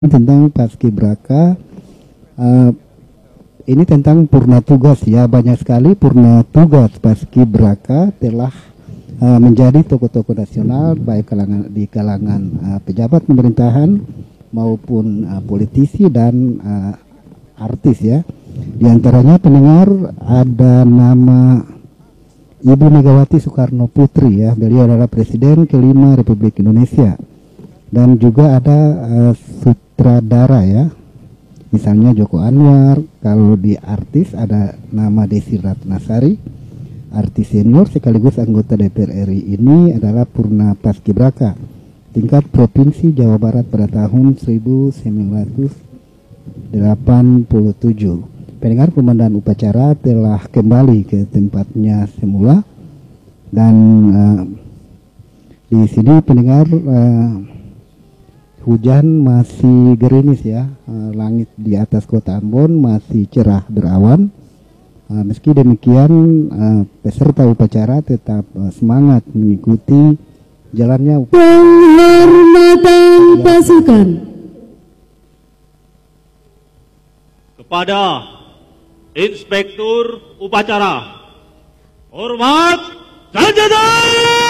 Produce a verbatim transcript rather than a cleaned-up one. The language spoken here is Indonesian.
tentang paskibraka. Uh, ini tentang purna tugas ya, banyak sekali purna tugas paskibraka telah uh, menjadi tokoh-tokoh nasional baik kalangan di kalangan uh, pejabat pemerintahan maupun uh, politisi dan uh, artis ya. Di antaranya pendengar ada nama Ibu Megawati Soekarno Putri ya, beliau adalah Presiden kelima Republik Indonesia. Dan juga ada uh, sutradara ya, misalnya Joko Anwar. Kalau di artis ada nama Desi Ratnasari, artis senior sekaligus anggota D P R R I. Ini adalah purna paskibraka tingkat provinsi Jawa Barat pada tahun seribu sembilan ratus delapan puluh tujuh. Pendengar, komandan upacara telah kembali ke tempatnya semula dan uh, di sini pendengar uh, hujan masih gerimis ya, uh, langit di atas kota Ambon masih cerah berawan. Uh, meski demikian uh, peserta upacara tetap uh, semangat mengikuti jalannya penghormatan pasukan kepada Inspektur Upacara. Hormat Sanjata!